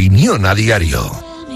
Opinión a diario.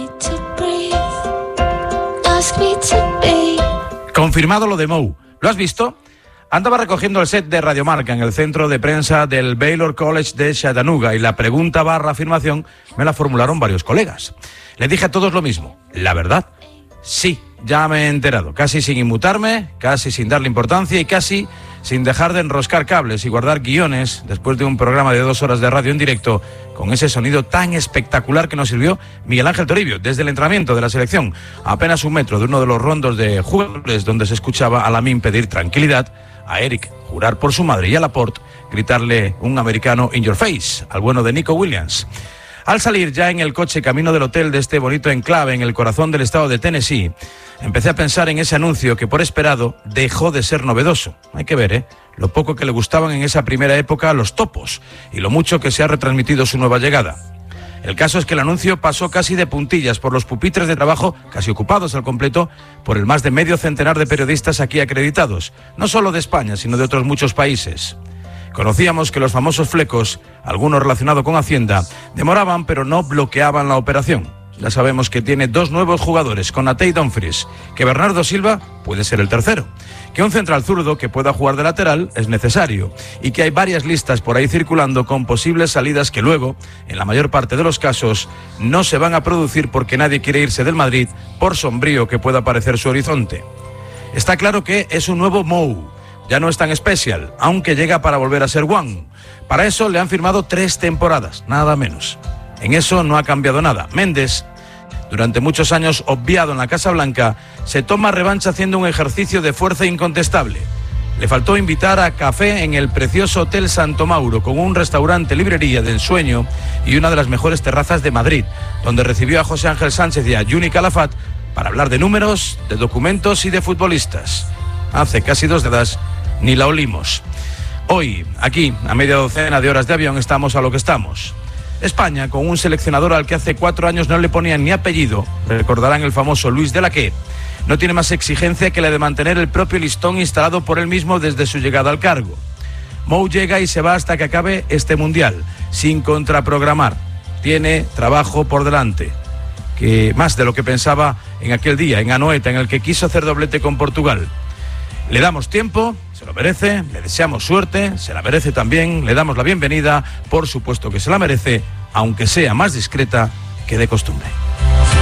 Confirmado lo de Mou. ¿Lo has visto? Andaba recogiendo el set de Radiomarca en el centro de prensa del Baylor College de Chattanooga y la pregunta / afirmación me la formularon varios colegas. Le dije a todos lo mismo. ¿La verdad? Sí, ya me he enterado. Casi sin inmutarme, casi sin darle importancia y casi sin dejar de enroscar cables y guardar guiones después de un programa de 2 horas de radio en directo con ese sonido tan espectacular que nos sirvió Miguel Ángel Toribio desde el entrenamiento de la selección, a apenas 1 metro de uno de los rondos de jugadores donde se escuchaba a Lamine pedir tranquilidad, a Eric jurar por su madre y a Laporte gritarle un americano in your face al bueno de Nico Williams. Al salir ya en el coche camino del hotel de este bonito enclave en el corazón del estado de Tennessee, empecé a pensar en ese anuncio que por esperado dejó de ser novedoso. Hay que ver, lo poco que le gustaban en esa primera época a los topos y lo mucho que se ha retransmitido su nueva llegada. El caso es que el anuncio pasó casi de puntillas por los pupitres de trabajo, casi ocupados al completo, por el más de medio centenar de periodistas aquí acreditados, no solo de España, sino de otros muchos países. Conocíamos que los famosos flecos, algunos relacionados con Hacienda, demoraban pero no bloqueaban la operación. Ya sabemos que tiene 2 nuevos jugadores, Konaté y Dumfries, que Bernardo Silva puede ser el tercero, que un central zurdo que pueda jugar de lateral es necesario y que hay varias listas por ahí circulando con posibles salidas que luego, en la mayor parte de los casos, no se van a producir porque nadie quiere irse del Madrid por sombrío que pueda parecer su horizonte. Está claro que es un nuevo Mou. Ya no es tan especial, aunque llega para volver a ser One. Para eso le han firmado 3 temporadas, nada menos. En eso no ha cambiado nada. Méndez, durante muchos años obviado en la Casa Blanca, se toma revancha haciendo un ejercicio de fuerza incontestable. Le faltó invitar a café en el precioso Hotel Santo Mauro, con un restaurante librería de ensueño y una de las mejores terrazas de Madrid, donde recibió a José Ángel Sánchez y a Juni Calafat para hablar de números, de documentos y de futbolistas. Hace casi 2 décadas ni la olimos. Hoy, aquí, a media docena de horas de avión, estamos a lo que estamos. España, con un seleccionador al que hace 4 años no le ponían ni apellido, recordarán el famoso Luis de la Que, no tiene más exigencia que la de mantener el propio listón instalado por él mismo desde su llegada al cargo. Mou llega y se va hasta que acabe este Mundial, sin contraprogramar. Tiene trabajo por delante, que más de lo que pensaba en aquel día, en Anoeta, en el que quiso hacer doblete con Portugal. Le damos tiempo, se lo merece, le deseamos suerte, se la merece también, le damos la bienvenida, por supuesto que se la merece, aunque sea más discreta que de costumbre.